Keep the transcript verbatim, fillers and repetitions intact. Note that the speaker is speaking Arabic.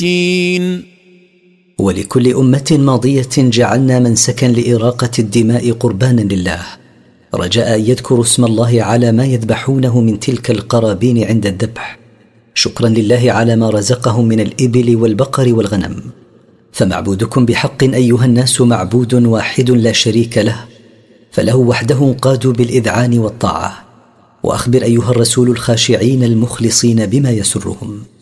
ولكل أمة ماضية جعلنا منسكا لإراقة الدماء قربانا لله، رجاء أن يذكروا اسم الله على ما يذبحونه من تلك القرابين عند الذبح، شكرا لله على ما رزقهم من الإبل والبقر والغنم. فمعبودكم بحق أيها الناس معبود واحد لا شريك له، فله وحده قادوا بالإذعان والطاعة. وأخبر أيها الرسول الخاشعين المخلصين بما يسرهم.